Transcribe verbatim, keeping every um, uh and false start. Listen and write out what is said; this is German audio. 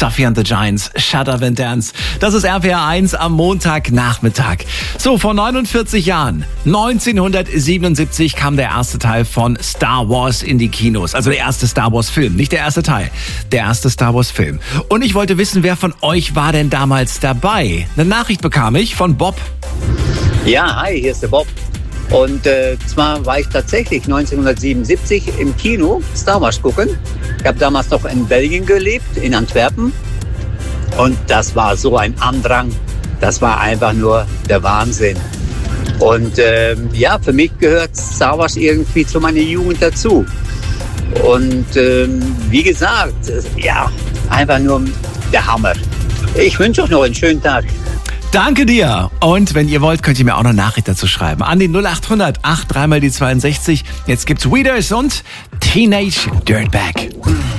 Sophie and the Giants, Shut Up and Dance. Das ist R P R eins am Montagnachmittag. So, vor neunundvierzig Jahren, neunzehnhundertsiebenundsiebzig, kam der erste Teil von Star Wars in die Kinos. Also der erste Star Wars Film, nicht der erste Teil, der erste Star Wars Film. Und ich wollte wissen, wer von euch war denn damals dabei? Eine Nachricht bekam ich von Bob. Ja, hi, hier ist der Bob. Und äh, zwar war ich tatsächlich neunzehnhundertsiebenundsiebzig im Kino Star Wars gucken. Ich habe damals noch in Belgien gelebt, in Antwerpen. Und das war so ein Andrang. Das war einfach nur der Wahnsinn. Und äh, ja, für mich gehört Star Wars irgendwie zu meiner Jugend dazu. Und äh, wie gesagt, ja, einfach nur der Hammer. Ich wünsche euch noch einen schönen Tag. Danke dir. Und wenn ihr wollt, könnt ihr mir auch eine Nachricht dazu schreiben. An die null acht hundert acht dreimal die zweiundsechzig. Jetzt gibt's Weeders und Teenage Dirtbag.